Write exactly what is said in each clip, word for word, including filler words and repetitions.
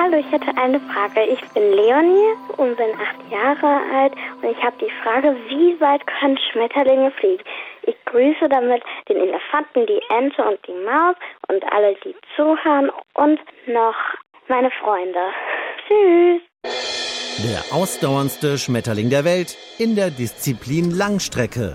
Hallo, ich hätte eine Frage. Ich bin Leonie und bin acht Jahre alt und ich habe die Frage, wie weit können Schmetterlinge fliegen? Ich grüße damit den Elefanten, die Ente und die Maus und alle, die zuhören und noch meine Freunde. Tschüss. Der ausdauerndste Schmetterling der Welt in der Disziplin Langstrecke.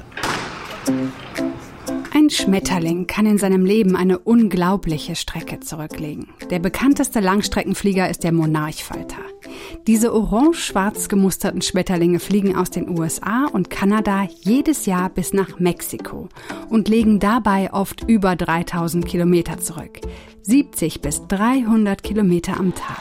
Ein Schmetterling kann in seinem Leben eine unglaubliche Strecke zurücklegen. Der bekannteste Langstreckenflieger ist der Monarchfalter. Diese orange-schwarz gemusterten Schmetterlinge fliegen aus den U S A und Kanada jedes Jahr bis nach Mexiko und legen dabei oft über dreitausend Kilometer zurück. siebzig bis dreihundert Kilometer am Tag.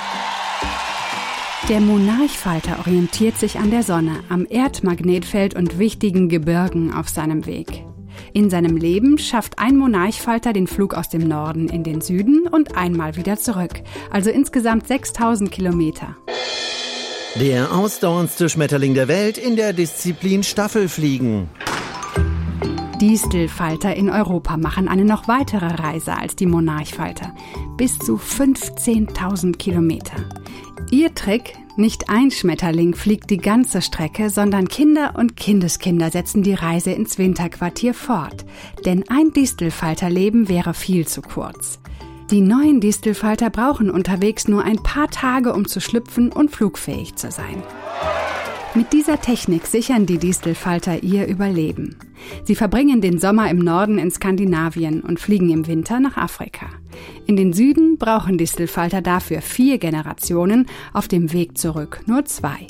Der Monarchfalter orientiert sich an der Sonne, am Erdmagnetfeld und wichtigen Gebirgen auf seinem Weg. In seinem Leben schafft ein Monarchfalter den Flug aus dem Norden in den Süden und einmal wieder zurück, also insgesamt sechstausend Kilometer. Der ausdauerndste Schmetterling der Welt in der Disziplin Staffelfliegen. Distelfalter in Europa machen eine noch weitere Reise als die Monarchfalter, bis zu fünfzehntausend Kilometer. Ihr Trick: Nicht ein Schmetterling fliegt die ganze Strecke, sondern Kinder und Kindeskinder setzen die Reise ins Winterquartier fort. Denn ein Distelfalterleben wäre viel zu kurz. Die neuen Distelfalter brauchen unterwegs nur ein paar Tage, um zu schlüpfen und flugfähig zu sein. Mit dieser Technik sichern die Distelfalter ihr Überleben. Sie verbringen den Sommer im Norden in Skandinavien und fliegen im Winter nach Afrika. In den Süden brauchen Distelfalter dafür vier Generationen, auf dem Weg zurück nur zwei.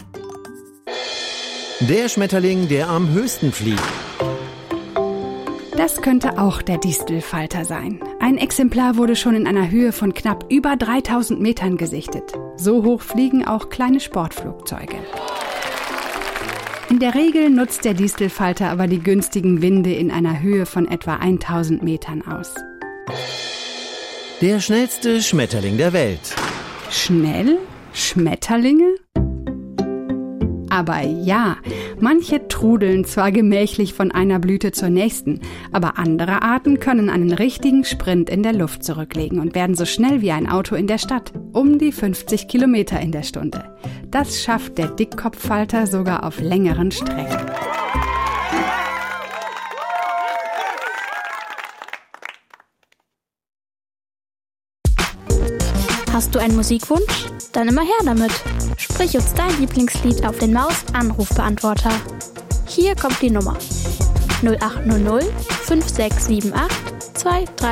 Der Schmetterling, der am höchsten fliegt. Das könnte auch der Distelfalter sein. Ein Exemplar wurde schon in einer Höhe von knapp über dreitausend Metern gesichtet. So hoch fliegen auch kleine Sportflugzeuge. In der Regel nutzt der Distelfalter aber die günstigen Winde in einer Höhe von etwa tausend Metern aus. Der schnellste Schmetterling der Welt. Schnell? Schmetterlinge? Aber ja, manche trudeln zwar gemächlich von einer Blüte zur nächsten, aber andere Arten können einen richtigen Sprint in der Luft zurücklegen und werden so schnell wie ein Auto in der Stadt, um die fünfzig Kilometer in der Stunde. Das schafft der Dickkopffalter sogar auf längeren Strecken. Hast du einen Musikwunsch? Dann immer her damit. Sprich uns dein Lieblingslied auf den Maus-Anrufbeantworter. Hier kommt die Nummer null acht null null fünf sechs sieben acht zwei drei